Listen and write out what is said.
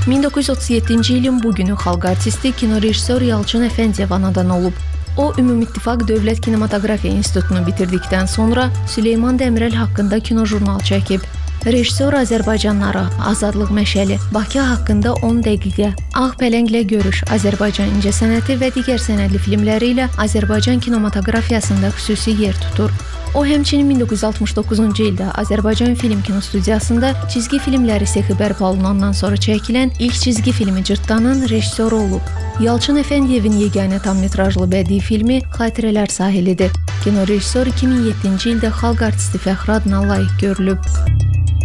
1937-ci ilin bu günü xalq artisti, kino rejissor Yalçın Əfəndiyev anadan olub. O, Ümumİttifaq Dövlət Kinematografiya İnstitutunu bitirdikdən sonra Süleyman Demirel haqqında kinojurnal çəkib. Rejissor Azərbaycanları, Azadlıq məşəli, Bakı haqqında 10 dəqiqə, Ağ Pələnglə görüş, Azərbaycan incəsənəti və digər sənədli filmləri ilə Azərbaycan kinematografiyasında xüsusi yer tutur. O, həmçinin 1969-cu ildə Azərbaycan Film Kinostudiyasında cizgi filmləri sexi bərpa olunandan sonra çəkilən ilk cizgi filmi Cırtdanın rejissoru olub. Yalçın Əfəndiyevin yeganə tam metrajlı bədii filmi Xatirələr sahilidir. Kino rejissor 2007-ci ildə xalq artisti fəxri adına layiq görülüb.